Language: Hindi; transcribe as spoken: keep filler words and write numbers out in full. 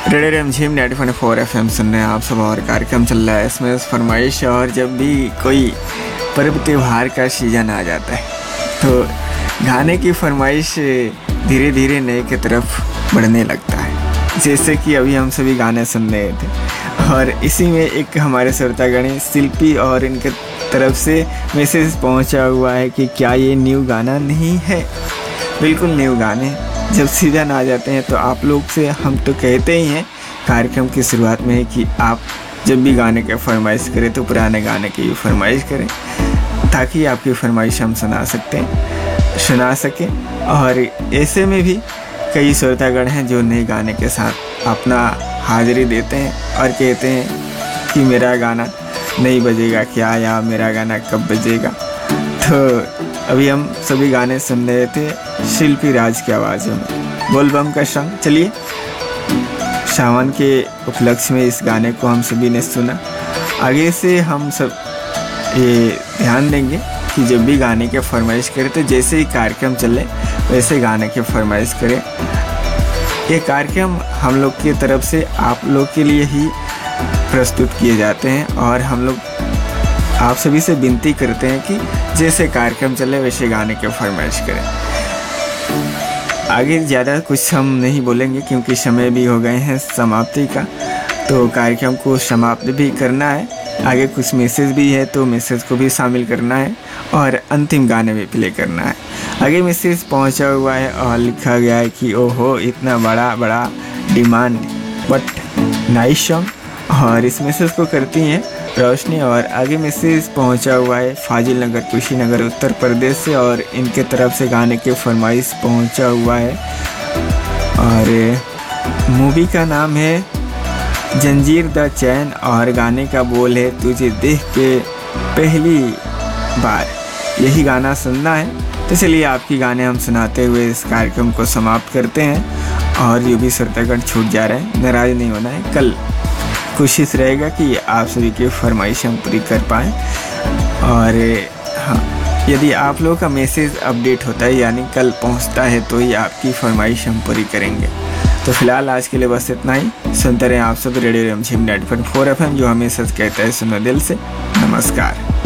रेडियो रिमझिम ninety point four F M सुन रहे हैं आप सब। और कार्यक्रम चल रहा है इसमें फरमाइश। और जब भी कोई पर्व त्यौहार का सीज़न आ जाता है तो गाने की फरमाइश धीरे धीरे नए की तरफ बढ़ने लगता है। जैसे कि अभी हम सभी गाने सुन रहे थे और इसी में एक हमारे श्रोतागण शिल्पी और इनके तरफ से मैसेज पहुंचा हुआ है कि क्या ये न्यू गाना नहीं है। बिल्कुल न्यू गाने जब सीज़न आ जाते हैं तो आप लोग से हम तो कहते ही हैं कार्यक्रम की शुरुआत में है कि आप जब भी गाने का फरमाइश करें तो पुराने गाने की फरमाइश करें ताकि आपकी फरमाइश हम सुना सकते हैं सुना सकें। और ऐसे में भी कई श्रोतागण हैं जो नए गाने के साथ अपना हाजिरी देते हैं और कहते हैं कि मेरा गाना नहीं बजेगा क्या, या मेरा गाना कब बजेगा। तो अभी हम सभी गाने सुन रहे थे शिल्पी राज की आवाज़ों में बोलबम का सॉन्ग। चलिए सावन के उपलक्ष्य में इस गाने को हम सभी ने सुना। आगे से हम सब ये ध्यान देंगे कि जब भी गाने के फरमाइश करें तो जैसे ही कार्यक्रम चले वैसे गाने के फरमाइश करें। ये कार्यक्रम हम लोग की तरफ से आप लोग के लिए ही प्रस्तुत किए जाते हैं और हम लोग आप सभी से विनती करते हैं कि जैसे कार्यक्रम चले वैसे गाने के फरमाइश करें। आगे ज़्यादा कुछ हम नहीं बोलेंगे क्योंकि समय भी हो गए हैं समाप्ति का, तो कार्यक्रम को समाप्त भी करना है। आगे कुछ मैसेज भी है तो मैसेज को भी शामिल करना है और अंतिम गाने भी प्ले करना है। आगे मैसेज पहुंचा हुआ है और लिखा गया है कि ओहो इतना बड़ा बड़ा डिमांड बट नाइस सॉन्ग। और इस मैसेज को करती हैं रोशनी। और आगे मैसेज पहुंचा हुआ है फाजिल नगर कुशीनगर उत्तर प्रदेश से और इनके तरफ से गाने के फरमाइश पहुंचा हुआ है। और मूवी का नाम है जंजीर द चैन और गाने का बोल है तुझे देख के पहली बार। यही गाना सुनना है। तो चलिए आपकी गाने हम सुनाते हुए इस कार्यक्रम को समाप्त करते हैं। और जो भी श्रोतागण छूट जा रहे हैं नाराज़ नहीं होना है, कल कोशिश रहेगा कि आप सभी की फरमाइश हम पूरी कर पाएँ। और हाँ, यदि आप लोगों का मैसेज अपडेट होता है यानी कल पहुंचता है तो ही आपकी फरमाइश हम पूरी करेंगे। तो फिलहाल आज के लिए बस इतना ही। सुनते रहें आप सब रेडियो रिमझिम ninety point four F M जो हमें सच कहता है सुनो दिल से। नमस्कार।